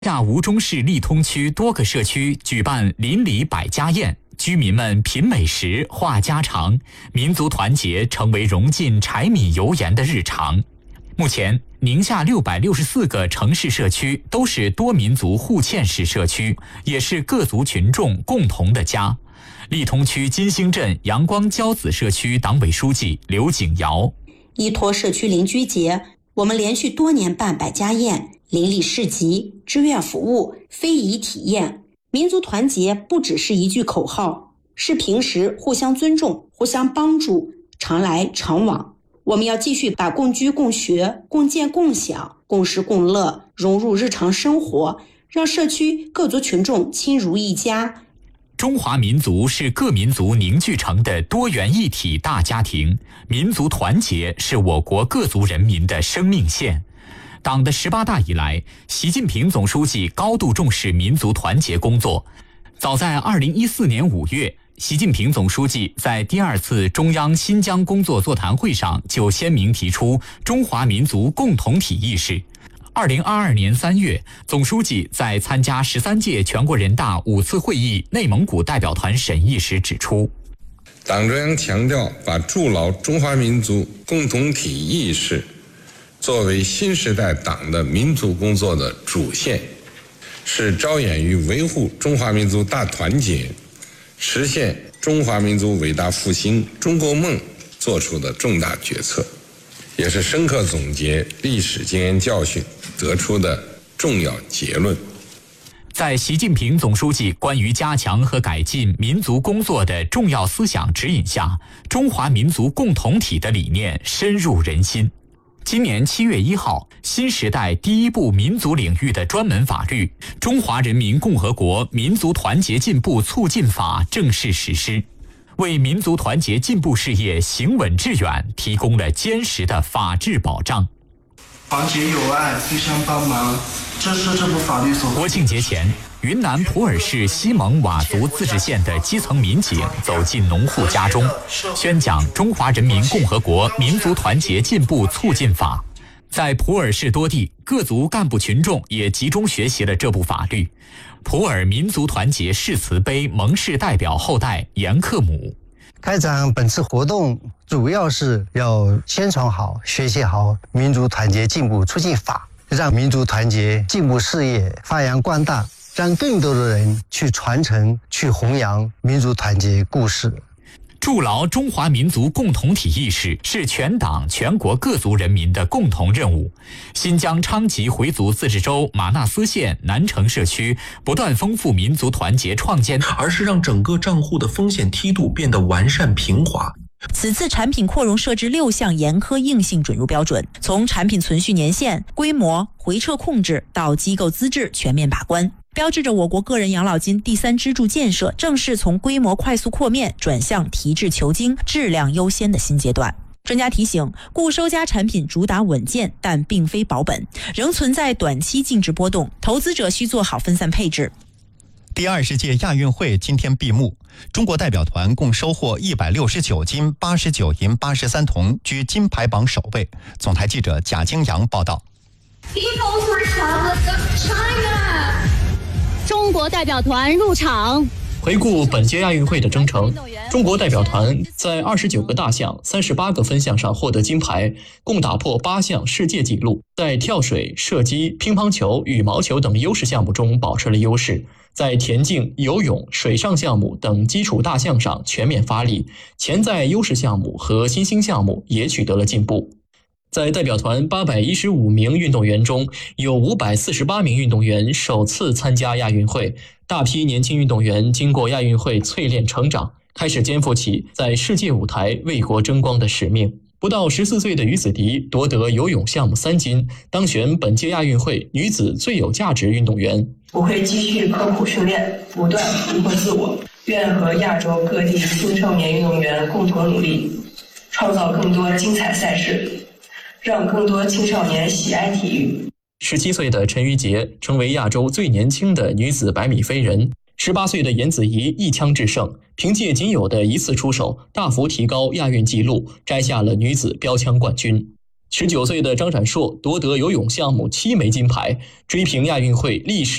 亚吴中市利通区多个社区举办邻里百家宴，居民们品美食、话家常，民族团结成为融进柴米油盐的日常。目前，宁夏664个城市社区都是多民族互嵌式社区，也是各族群众共同的家。利通区金星镇阳光骄子社区党委书记刘景尧： 依托社区邻居节，我们连续多年办百家宴、邻里市集、志愿服务、非遗体验。民族团结不只是一句口号，是平时互相尊重、互相帮助，常来常往。我们要继续把共居共学、共建共享、共食共乐融入日常生活，让社区各族群众亲如一家。 中华民族是各民族凝聚成的多元一体大家庭，民族团结是我国各族人民的生命线。党的18大以来，习近平总书记高度重视民族团结工作。早在2014年5月，习近平总书记在第2次中央新疆工作座谈会上就鲜明提出中华民族共同体意识。2022年3月，总书记在参加13届全国人大5次会议内蒙古代表团审议时指出， 党中央强调把筑牢中华民族共同体意识作为新时代党的民族工作的主线，是着眼于维护中华民族大团结、实现中华民族伟大复兴中国梦做出的重大决策，也是深刻总结历史经验教训得出的重要结论。 在习近平总书记关于加强和改进民族工作的重要思想指引下，中华民族共同体的理念深入人心。今年7月1号，新时代第一部民族领域的专门法律《中华人民共和国民族团结进步促进法》正式实施，为民族团结进步事业行稳致远提供了坚实的法治保障。 团结友爱，互相帮忙，这是这部法律所。 国庆节前，云南普洱市西蒙佤族自治县的基层民警走进农户家中，宣讲《中华人民共和国民族团结进步促进法》。在普洱市多地，各族干部群众也集中学习了这部法律。普洱民族团结誓词碑蒙氏代表后代严克姆： 开展本次活动主要是要宣传好、学习好民族团结进步促进法，让民族团结进步事业发扬光大，让更多的人去传承、去弘扬民族团结故事。 筑牢中华民族共同体意识是全党全国各族人民的共同任务。新疆昌吉回族自治州玛纳斯县南城社区不断丰富民族团结创建， 而是让整个账户的风险梯度变得完善平滑。 此次产品扩容设置6项严苛硬性准入标准，从产品存续年限、规模、回撤控制到机构资质全面把关，标志着我国个人养老金第3支柱建设正式从规模快速扩面转向提质求精、质量优先的新阶段。专家提醒，固收加产品主打稳健，但并非保本，仍存在短期净值波动，投资者需做好分散配置。 第20届亚运会今天闭幕，中国代表团共收获169金、89银、83铜，居金牌榜首位。总台记者贾京阳报道。 中国代表团入场。 回顾本届亚运会的征程，中国代表团在29个大项、38个分项上获得金牌，共打破8项世界纪录。在跳水、射击、乒乓球、羽毛球等优势项目中保持了优势，在田径、游泳、水上项目等基础大项上全面发力，潜在优势项目和新兴项目也取得了进步。在代表团815名运动员中，有548名运动员首次参加亚运会，大批年轻运动员经过亚运会淬炼成长，开始肩负起在世界舞台为国争光的使命。不到14岁的于子迪夺得游泳项目3金，当选本届亚运会女子最有价值运动员。 我会继续刻苦训练，不断突破自我，愿和亚洲各地青少年运动员共同努力，创造更多精彩赛事，让更多青少年喜爱体育。 17岁的陈芋洁成为亚洲最年轻的女子100米飞人，18岁的颜子怡一枪制胜，凭借仅有的1次出手，大幅提高亚运纪录，摘下了女子标枪冠军。 19岁的张展硕夺得游泳项目7枚金牌，追平亚运会历史